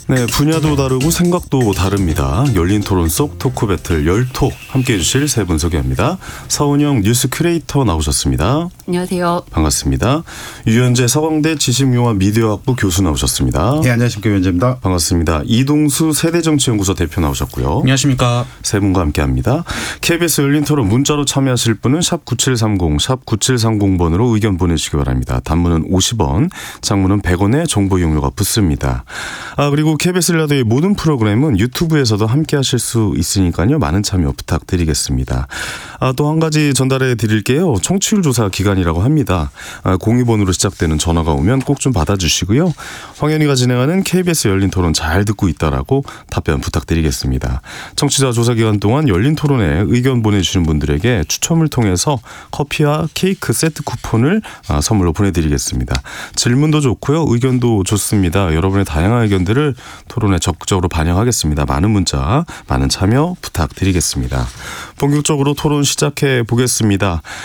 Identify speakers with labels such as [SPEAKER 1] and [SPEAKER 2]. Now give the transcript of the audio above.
[SPEAKER 1] 네, 분야도 다르고 생각도 다릅니다. 열린 토론 속 토크 배틀 열토 함께해 주실 세 분 소개합니다. 서은영 뉴스 큐레이터 나오셨습니다.
[SPEAKER 2] 안녕하세요.
[SPEAKER 1] 반갑습니다. 유현재 서강대 지식용화 미디어학부 교수 나오셨습니다.
[SPEAKER 3] 네, 안녕하십니까. 유현재입니다.
[SPEAKER 1] 반갑습니다. 이동수 세대정치연구소 대표 나오셨고요.
[SPEAKER 3] 안녕하십니까.
[SPEAKER 1] 세 분과 함께합니다. KBS 열린 토론 문자로 참여하실 분은 샵 9730, 샵 9730번으로 의견 보내주시기 바랍니다. 단문은 50원, 장문은 100원의 정보 이용료가 붙습니다. 그리고 KBS 라디오의 모든 프로그램은 유튜브에서도 함께하실 수 있으니까요. 많은 참여 부탁드리겠습니다. 또 한 가지 전달해 드릴게요. 청취율 조사 기간이라고 합니다. 02번으로 시작되는 전화가 오면 꼭 좀 받아주시고요. 황현희가 진행하는 KBS 열린 토론 잘 듣고 있다라고 답변 부탁드리겠습니다. 청취자 조사 기간 동안 열린 토론에 의견 보내주시는 분들에게 추첨을 통해서 커피와 케이크 세트 쿠폰을 선물로 보내드리겠습니다. 질문도 좋고요. 의견도 좋습니다. 여러분의 다양한 의견들을 토론에 적극적으로 반영하겠습니다. 많은 문자, 많은 참여 부탁드리겠습니다. 본격적으로 토론 시작해 보겠습니다.